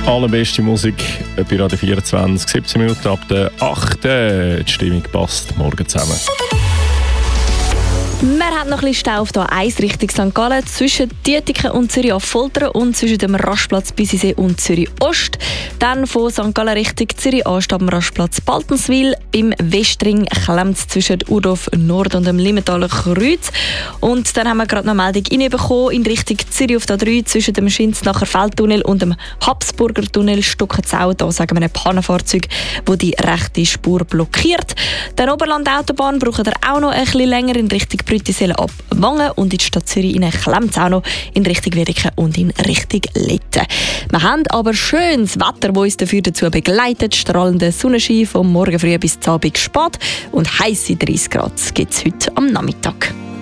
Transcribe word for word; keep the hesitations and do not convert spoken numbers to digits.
allerbeste Musik bei Radio vierundzwanzig, siebzehn Minuten ab der achten Die Stimmung passt. Morgen zusammen. Wir haben noch ein bisschen Stau auf der eins Richtung Sankt Gallen zwischen Dietiken und Zürich Affoltern und zwischen dem Rastplatz Bisisee und Zürich Ost. Dann von Sankt Gallen Richtung Zürich anstatt dem Rastplatz Baltenswil. Beim Westring klemmt es zwischen Urdorf Nord und dem Limmentaler Kreuz. Und dann haben wir gerade noch eine Meldung reinbekommen in Richtung Zürich auf der drei zwischen dem Schinznacher Feldtunnel und dem Habsburger Tunnel Stockenzau. Da sagen wir ein Pannenfahrzeug, das die rechte Spur blockiert. Die Oberland-Autobahn braucht ihr auch noch ein bisschen länger in Richtung Brüttisellen ab Wangen und in die Stadt Zürich klemmt es auch noch in Richtung Wiedeke und in Richtung Letten. Wir haben aber schönes Wetter, das uns dafür dazu begleitet. Strahlende Sonnenschein vom Morgen früh bis zum Abend spät und heisse dreißig Grad gibt es heute am Nachmittag.